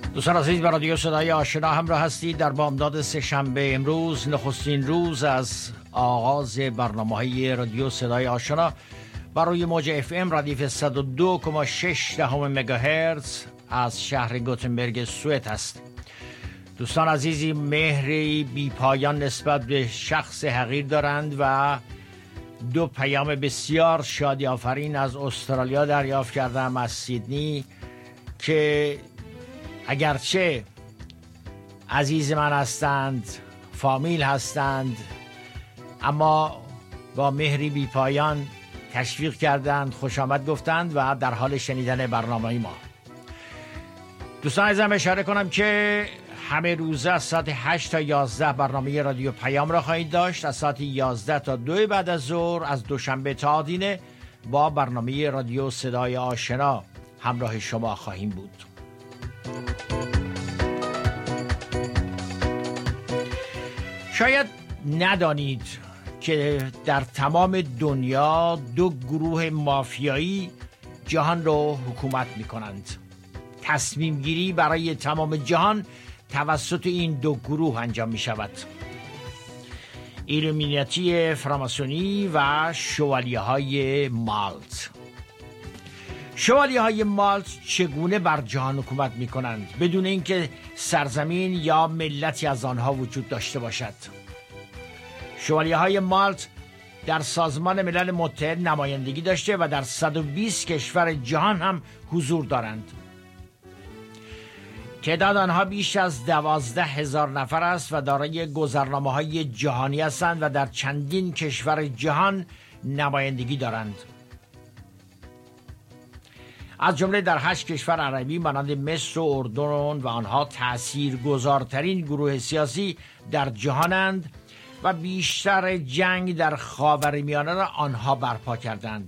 دوستان عزیز، به رادیو صدای آشنا همراه هستید. در بامداد سه‌شنبه امروز نخستین روز از آغاز برنامه‌های رادیو صدای آشنا بر روی موج FM ردیف 102.6 مگاهرتز از شهر گوتنبرگ سوئد است. دوستان عزیزی، مهری بی پایان نسبت به شخص حقیر دارند و دو پیام بسیار شادی آفرین از استرالیا دریافت کردم، از سیدنی، که اگرچه عزیز من هستند، فامیل هستند، اما با مهری بی پایان تشویق کردند، خوش آمد گفتند و در حال شنیدن برنامه ما. دوستان عزیزم اشاره کنم که همه روزه از ساعت 8 تا 11 برنامه رادیو پیام را خواهید داشت. از ساعت 11 تا 2 بعد از ظهر از دوشنبه تا آدینه با برنامه رادیو صدای آشنا همراه شما خواهیم بود. شاید ندانید که در تمام دنیا دو گروه مافیایی جهان رو حکومت می کنند. تصمیم گیری برای تمام جهان توسط این دو گروه انجام می شود: ایلومیناتی فراماسونی و شوالیه های مالت. شوالیه های مالت چگونه بر جهان حکومت می کنند بدون اینکه سرزمین یا ملتی از آنها وجود داشته باشد؟ شوالیه های مالت در سازمان ملل متحد نمایندگی داشته و در 120 کشور جهان هم حضور دارند. تعداد آنها بیش از 12,000 نفر است و دارای گذرنامه‌های جهانی هستند و در چندین کشور جهان نمایندگی دارند، از جمله در 8 کشور عربی مانند مصر و اردن، و آنها تأثیرگذارترین گروه سیاسی در جهانند و بیشتر جنگ در خاورمیانه را آنها برپا کردند.